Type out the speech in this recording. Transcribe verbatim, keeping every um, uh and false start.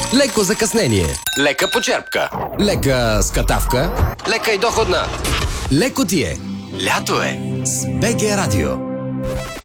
леко закъснение, лека почерпка, лека скатавка, лека и доходна. леко ти е. Лято е. С БГ Радио.